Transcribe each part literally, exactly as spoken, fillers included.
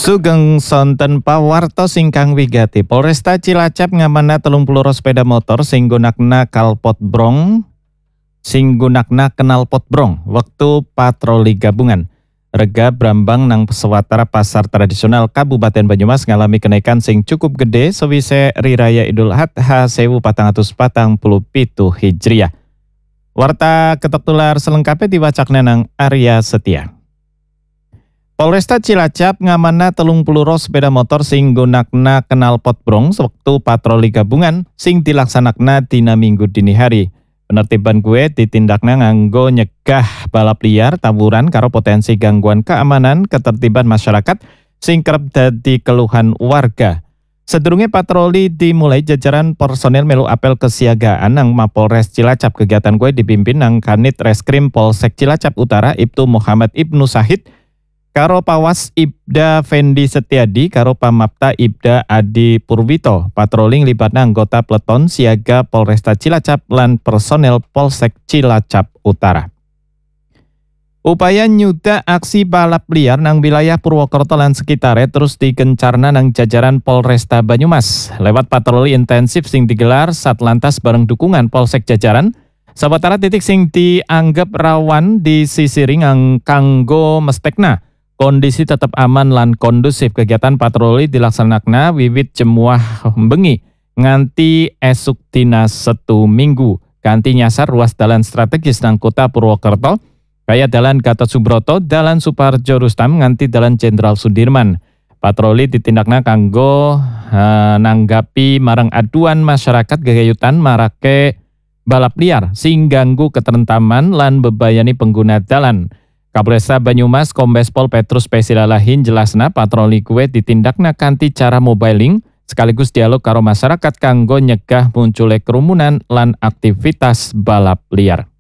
Sugeng sonten pawarta singkang wigati. Polresta Cilacap ngamanna telung puluh sepeda motor sing gunakna kalpot brong sing gunakna knalpot brong waktu patroli gabungan. Rega Brambang nang Pesawatara Pasar Tradisional Kabupaten Banyumas ngalami kenaikan sing cukup gede sewise Riraya Idul Adha seribu empat ratus empat puluh tujuh Hijriah. Warta ketok tular selengkapnya diwacakna nang Arya Setia. Polresta Cilacap ngamanna telung puluh sepeda motor sing gunakna knalpot brong sewektu patroli gabungan sing dilaksanakna dina Minggu dini hari. Penertiban gue ditindakna nganggo nyegah balap liar, tawuran karo potensi gangguan keamanan ketertiban masyarakat sing kerep dadi keluhan warga. Sedurunge patroli dimulai, jajaran personel melu apel kesiagaan nang Mapolres Cilacap. Kegiatan gue dipimpin nang Kanit Reskrim Polsek Cilacap Utara Ibtu Muhammad Ibnu Sahid karo Pawas Ibda Fendi Setiadi karo Pamapta Ibda Adi Purwito. Patroli nglibatna anggota peleton siaga Polresta Cilacap lan personel Polsek Cilacap Utara. Upaya nyuda aksi balap liar nang wilayah Purwokerto lan sekitare terus digencarna nang jajaran Polresta Banyumas. Lewat patroli intensif sing digelar Satlantas bareng dukungan Polsek jajaran, sawetara titik sing dianggap rawan disisiri ngang kanggo mestekna kondisi tetap aman lan kondusif. Kegiatan patroli dilaksanakna wiwit jemuah bengi nganti esuk dina Setu Minggu. Kanti nyasar ruas dalan strategis nang kota Purwokerto kaya Dalan Gatot Subroto, Dalan Suparjo Rustam nganti Dalan Jenderal Sudirman. Patroli ditindakna kanggo uh, nanggapi marang aduan masyarakat gegayutan marake balap liar sing ganggu keterentaman lan bebayani pengguna dalan. Kapolresta Banyumas Kombes Pol Petrus Pesilalahin jelasna patroli kuwe ditindakna kanthi cara mobiling sekaligus dialog karo masyarakat kanggo nyegah muncule kerumunan lan aktivitas balap liar.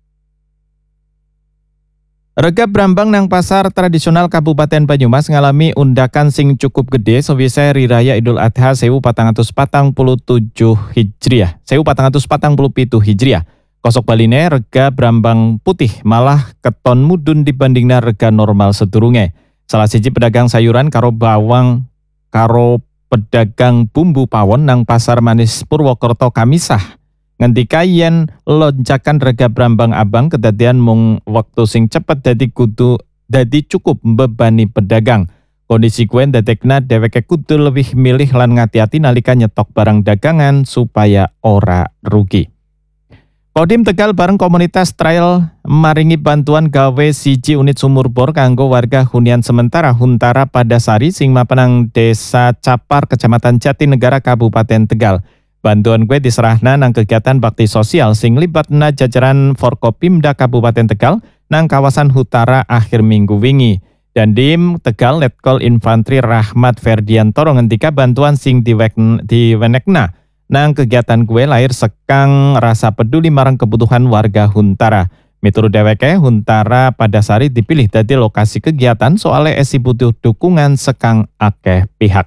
Rega Brambang nang Pasar Tradisional Kabupaten Banyumas ngalami undakan sing cukup gede sewise Riraya Idul Adha seribu empat ratus empat puluh tujuh Hijriah. seribu empat ratus empat puluh tujuh Hijriah. Kosok baline rega Brambang putih malah keton mudun dibandingna rega normal sedurunge. Salah siji pedagang sayuran karo bawang karo pedagang bumbu pawon nang Pasar Manis Purwokerto kamisah. Ngendika yen lonjakan rega Brambang abang kedadian mung waktu sing cepet dadi kudu dadi cukup mbebani pedagang. Kondisi kuen dadekna dheweke kudu lebih milih lan ngati-hati nalika nyetok barang dagangan supaya ora rugi. Kodim Tegal bareng komunitas trail maringi bantuan gawe siji unit sumur bor kanggo warga hunian sementara Huntara Padasari sing mapenang Desa Capar Kecamatan Jatinegara Kabupaten Tegal. Bantuan gue diserahna nang kegiatan bakti sosial sing libatna jajaran Forkopimda Kabupaten Tegal nang kawasan Huntara akhir minggu wingi. Dan Dim Tegal Letkol Infantri Rahmat Ferdiantoro ngendika bantuan sing diwenekna nang kegiatan gue lahir sekang rasa peduli marang kebutuhan warga Huntara. Miturut dheweke, Huntara Padasari dipilih dadi lokasi kegiatan soale esi butuh dukungan sekang akeh pihak.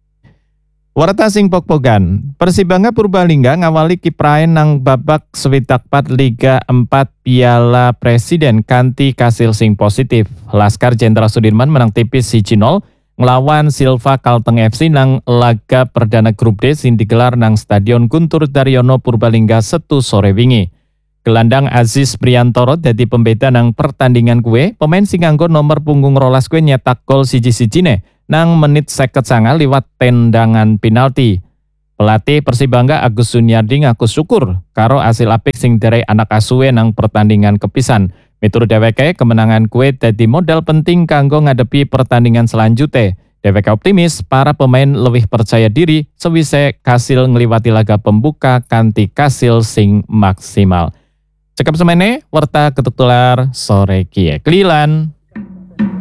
Warta sing pokpogan, Persibangga Purbalingga ngawali kiprahe nang babak swidak pat Liga empat Piala Presiden kanthi kasil sing positif. Laskar Jenderal Sudirman menang tipis siji nol nglawan Silva Kalteng F C nang laga perdana grup D sing digelar nang Stadion Guntur Daryono Purbalingga Setu sore wingi. Gelandang Aziz Priantoro dadi pembeda nang pertandingan kuwe. Pemain sing nganggo nomor punggung rolas kuwe nyetak gol siji-sijine nang menit seket sanga liwat tendangan penalti. Pelatih Persibangga Agus Sunyardi ngaku syukur karo hasil apik sing derek anak asuhe nang pertandingan kepisan. Miturut dheweke, kemenangan kuwe dadi modal penting kanggo ngadepi pertandingan selanjutnya. Dheweke optimis para pemain lebih percaya diri sewise kasil ngliwati laga pembuka kanthi kasil sing maksimal. Cekap semene, warta ketuk tular sore kie Klilan.